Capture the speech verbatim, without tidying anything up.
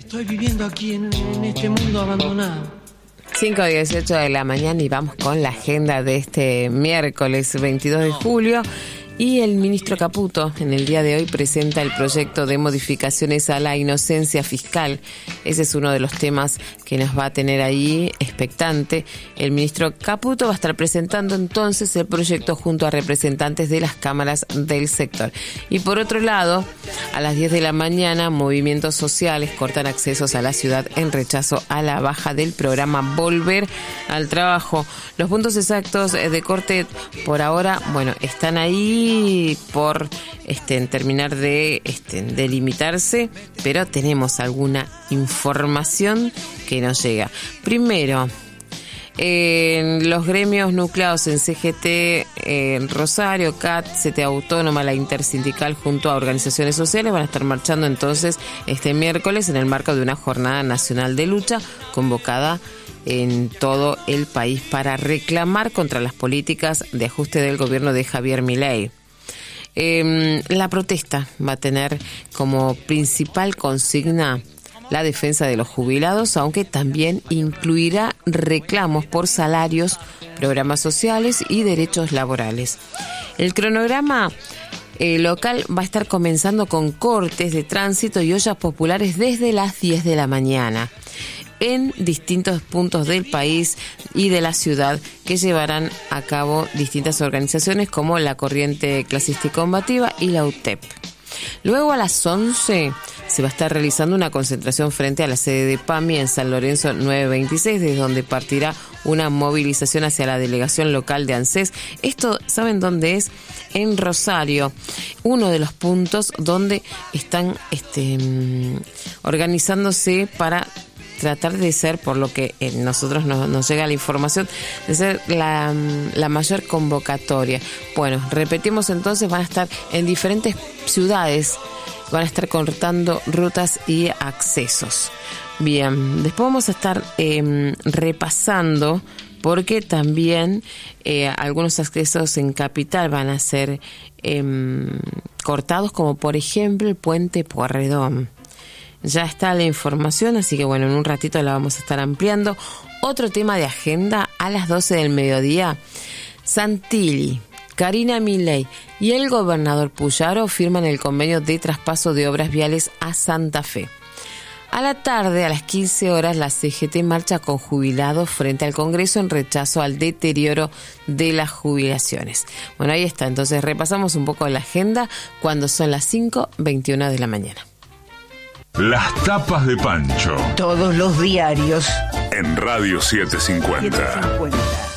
Estoy viviendo aquí en, en este mundo abandonado. cinco y dieciocho de la mañana y vamos con la agenda de este miércoles veintidós de julio. Y el ministro Caputo en el día de hoy presenta el proyecto de modificaciones a la inocencia fiscal. Ese es uno de los temas que nos va a tener ahí expectante. El ministro Caputo va a estar presentando entonces el proyecto junto a representantes de las cámaras del sector. Y por otro lado, a las diez de la mañana, movimientos sociales cortan accesos a la ciudad en rechazo a la baja del programa Volver al Trabajo. Los puntos exactos de corte por ahora, bueno, están ahí por este, terminar de este, delimitarse, pero tenemos alguna información que nos llega. Primero, eh, los gremios nucleados en C G T, eh, Rosario, C A T, C T Autónoma, la Intersindical junto a organizaciones sociales van a estar marchando entonces este miércoles en el marco de una jornada nacional de lucha convocada en todo el país para reclamar contra las políticas de ajuste del gobierno de Javier Milei. Eh, la protesta va a tener como principal consigna la defensa de los jubilados, aunque también incluirá reclamos por salarios, programas sociales y derechos laborales. El cronograma eh, local va a estar comenzando con cortes de tránsito y ollas populares desde las diez de la mañana en distintos puntos del país y de la ciudad que llevarán a cabo distintas organizaciones como la Corriente Clasista y Combativa y la U T E P. Luego a las once se va a estar realizando una concentración frente a la sede de P A M I en San Lorenzo nueve veintiséis, desde donde partirá una movilización hacia la delegación local de ANSES. Esto, ¿saben dónde es? En Rosario, uno de los puntos donde están este, organizándose para tratar de ser, por lo que eh, nosotros nos, nos llega la información, de ser la, la mayor convocatoria. Bueno, repetimos entonces, van a estar en diferentes ciudades, van a estar cortando rutas y accesos. Bien, después vamos a estar eh, repasando, porque también eh, algunos accesos en Capital van a ser eh, cortados, como por ejemplo el puente Pueyrredón. Ya está la información, así que bueno, en un ratito la vamos a estar ampliando. Otro tema de agenda a las doce del mediodía. Santilli, Karina Milei y el gobernador Puyaro firman el convenio de traspaso de obras viales a Santa Fe. A la tarde, a las quince horas, la C G T marcha con jubilados frente al Congreso en rechazo al deterioro de las jubilaciones. Bueno, ahí está. Entonces repasamos un poco la agenda cuando son las cinco veintiuno de la mañana. Las tapas de Pancho. Todos los diarios. En Radio setecientos cincuenta. setecientos cincuenta.